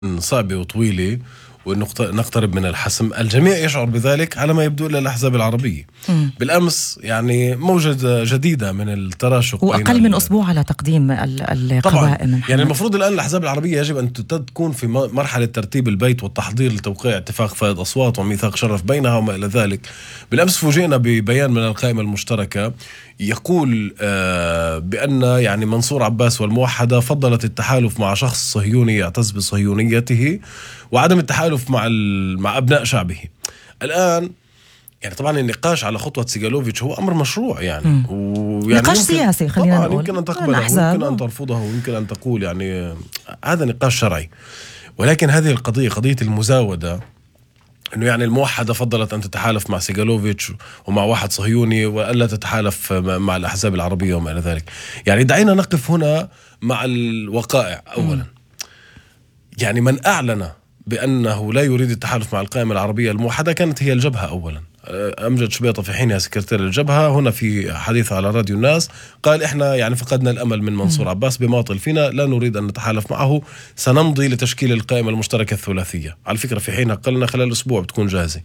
صعبة وطويلة وأنه نقترب من الحسم. الجميع يشعر بذلك على ما يبدو إلى الأحزاب العربية. بالأمس يعني موجة جديدة من التراشق، وأقل من أسبوع على تقديم القوائم. يعني المفروض الآن الأحزاب العربية يجب أن تكون في مرحلة ترتيب البيت والتحضير لتوقيع اتفاق فائض أصوات وميثاق شرف بينها وما إلى ذلك. بالأمس فوجئنا ببيان من القائمة المشتركة يقول بأن يعني منصور عباس والموحدة فضلت التحالف مع شخص صهيوني يعتز بصهيونيته وعدم التحالف مع أبناء شعبه. الآن يعني طبعا النقاش على خطوة سيغالوفيتش هو أمر مشروع يعني نقاش سياسي خلينا نقول، يمكن أن تقبله ويمكن أن ترفضه ويمكن أن تقول يعني هذا نقاش شرعي. ولكن هذه القضية قضية المزاودة، إنه يعني الموحدة فضلت أن تتحالف مع سيغالوفيتش ومع واحد صهيوني وألا تتحالف مع الأحزاب العربية وما إلى ذلك. يعني دعينا نقف هنا مع الوقائع أولا. يعني من أعلن بأنه لا يريد التحالف مع القائمة العربية الموحدة كانت هي الجبهة أولا. أمجد شبيطة في حينها سكرتير الجبهة هنا في حديث على راديو الناس قال إحنا يعني فقدنا الأمل من منصور عباس بماطل فينا، لا نريد أن نتحالف معه، سنمضي لتشكيل القائمة المشتركة الثلاثية. على فكرة في حينها قلنا خلال أسبوع بتكون جاهزة.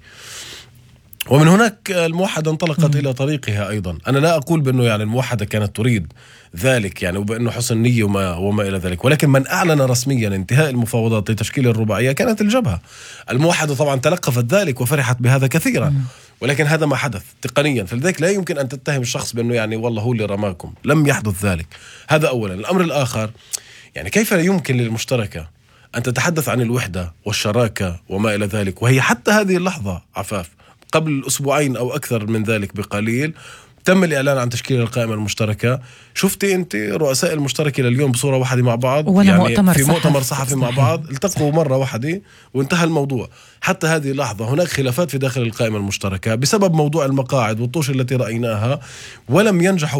ومن هناك الموحدة انطلقت إلى طريقها أيضا. أنا لا أقول بأنه يعني الموحدة كانت تريد ذلك يعني وبأنه حسن نية وما إلى ذلك، ولكن من أعلن رسميا انتهاء المفاوضات لتشكيل الرباعية كانت الجبهة. الموحدة طبعا تلقفت ذلك وفرحت بهذا كثيرا، ولكن هذا ما حدث تقنيا، فلذلك لا يمكن أن تتهم الشخص بأنه يعني والله هو اللي رماكم، لم يحدث ذلك. هذا أولا. الأمر الآخر، يعني كيف يمكن للمشتركة أن تتحدث عن الوحدة والشراكة وما إلى ذلك وهي حتى هذه اللحظة عفاف قبل أسبوعين أو أكثر من ذلك بقليل تم الإعلان عن تشكيل القائمة المشتركة. شفتي أنت رؤساء المشتركة لليوم بصورة واحدة مع بعض، يعني في مؤتمر صحفي مع بعض التقوا مرة واحدة وانتهى الموضوع. حتى هذه اللحظة هناك خلافات في داخل القائمة المشتركة بسبب موضوع المقاعد والطوش التي رأيناها، ولم ينجحوا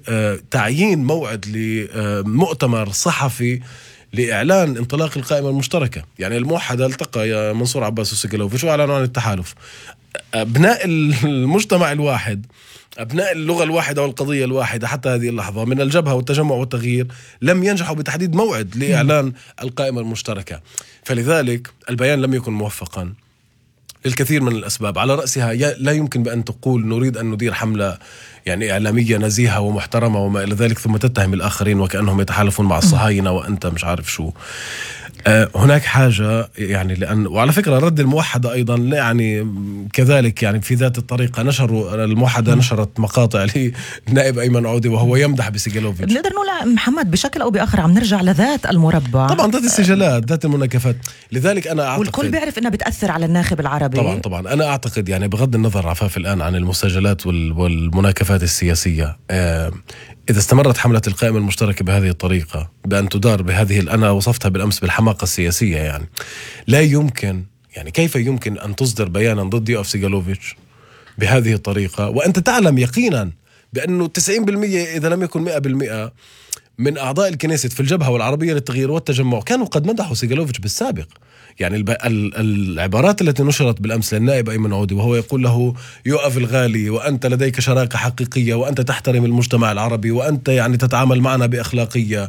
بتعيين موعد لمؤتمر صحفي لإعلان انطلاق القائمة المشتركة. يعني الموحدة التقى يا منصور عباس وسيغالوفيتش وأعلنوا عن التحالف. أبناء المجتمع الواحد، أبناء اللغة الواحدة والقضية الواحدة حتى هذه اللحظة من الجبهة والتجمع والتغيير لم ينجحوا بتحديد موعد لإعلان القائمة المشتركة. فلذلك البيان لم يكن موفقا للكثير من الأسباب، على رأسها لا يمكن بأن تقول نريد أن ندير حملة يعني إعلامية نزيهة ومحترمة وما إلى ذلك ثم تتهم الآخرين وكأنهم يتحالفون مع الصهاينة وأنت مش عارف شو. هناك حاجة يعني لأن، وعلى فكرة رد الموحدة أيضا يعني كذلك يعني في ذات الطريقة نشروا الموحدة نشرت مقاطع للنائب أيمن عودي وهو يمدح بسيغالوفيتش. بنقدر نقول محمد بشكل أو بآخر عم نرجع لذات المربع، طبعا ذات السجلات ذات المناكفات. لذلك أنا أعتقد والكل بيعرف أنها بتأثر على الناخب العربي. طبعا أنا أعتقد يعني بغض النظر عفاف الآن عن المسجلات والمناكفات السياسية، إذا استمرت حملة القائمة المشتركة بهذه الطريقة بأن تدار بهذه أنا وصفتها بالأمس بالحماقة السياسية، يعني لا يمكن، يعني كيف يمكن أن تصدر بيانا ضد يوسف سيغالوفيتش بهذه الطريقة وأنت تعلم يقينا بأنه 90% إذا لم يكن 100% من أعضاء الكنيست في الجبهة والعربية للتغيير والتجمع كانوا قد مدحوا سيغالوفيتش بالسابق. يعني العبارات التي نشرت بالأمس للنائب أيمن عودي وهو يقول له يوقف الغالي وأنت لديك شراكة حقيقية وأنت تحترم المجتمع العربي وأنت يعني تتعامل معنا بأخلاقية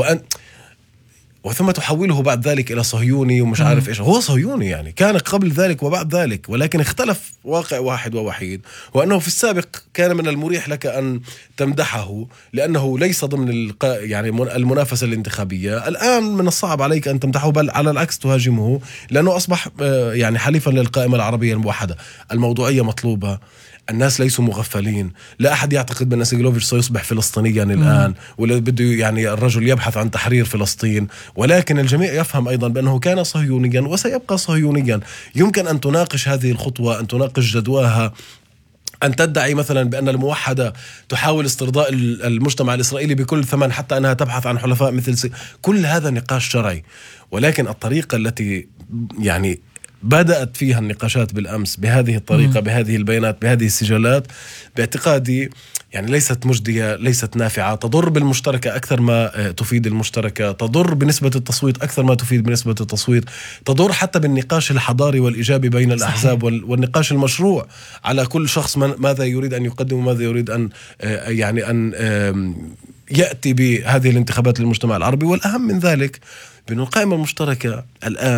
وثم تحوله بعد ذلك إلى صهيوني ومش عارف إيش. هو صهيوني يعني كان قبل ذلك وبعد ذلك، ولكن اختلف واقع واحد ووحيد، وأنه في السابق كان من المريح لك أن تمدحه لأنه ليس ضمن يعني المنافسة الانتخابية. الآن من الصعب عليك أن تمدحه، بل على العكس تهاجمه لأنه أصبح يعني حليفا للقائمة العربية الموحدة. الموضوعية مطلوبة، الناس ليسوا مغفلين، لا أحد يعتقد بأن سيغالوفيتش سيصبح فلسطينيا الآن ولا بده يعني الرجل يبحث عن تحرير فلسطين، ولكن الجميع يفهم أيضا بأنه كان صهيونيا وسيبقى صهيونيا. يمكن أن تناقش هذه الخطوة، أن تناقش جدواها، أن تدعي مثلا بأن الموحدة تحاول استرضاء المجتمع الإسرائيلي بكل ثمن حتى أنها تبحث عن حلفاء مثل كل هذا نقاش شرعي. ولكن الطريقة التي يعني بدأت فيها النقاشات بالأمس بهذه الطريقة بهذه البيانات بهذه السجلات باعتقادي يعني ليست مجدية، ليست نافعة، تضر بالمشتركة أكثر ما تفيد المشتركة، تضر بنسبة التصويت أكثر ما تفيد بنسبة التصويت، تضر حتى بالنقاش الحضاري والإيجابي بين الأحزاب والنقاش المشروع على كل شخص ماذا يريد أن يقدم وماذا يريد أن يعني أن يأتي بهذه الانتخابات للمجتمع العربي. والأهم من ذلك بأن القائمة المشتركة الآن